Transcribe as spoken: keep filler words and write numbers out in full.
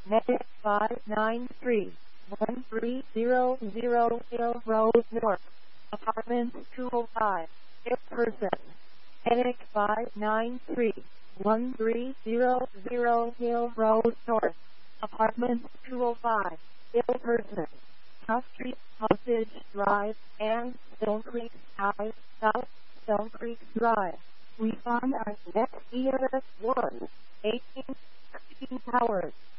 Medic five nine three, one three zero zero Hill Road North, apartment two oh five, ill person. Medic five nine three, one three zero zero Hill Road North, apartment two oh five, ill person. South Street, Hostage Drive, and Stone Creek Drive, South Stone Creek Drive. We found our next E M S one, eighteen sixteen Towers.